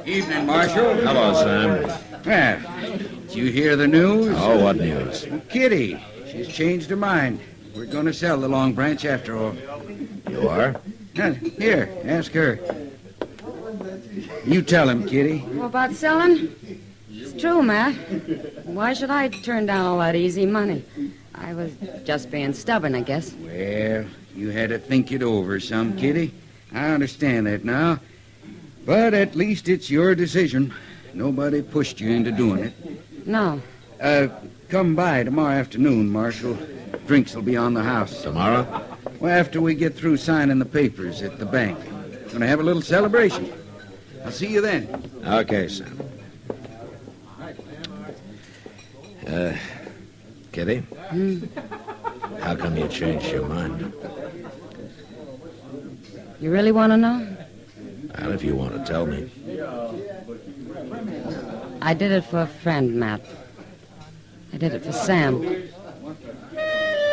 Evening, Marshal. Hello, Sam. Well, did you hear the news? Oh, what news? Kitty. She's changed her mind. We're going to sell the Long Branch after all. You are? Here, ask her. You tell him, Kitty. Well, about selling? It's true, Matt. Why should I turn down all that easy money? I was just being stubborn, I guess. Well, you had to think it over some, Kitty. I understand that now. But at least it's your decision. Nobody pushed you into doing it. No. Come by tomorrow afternoon, Marshal. Drinks will be on the house. Tomorrow? Well, after we get through signing the papers at the bank. Gonna have a little celebration. I'll see you then. Okay, Sam. Kitty? How come you changed your mind? You really want to know? Well, if you want to tell me. I did it for a friend, Matt. I did it for Sam.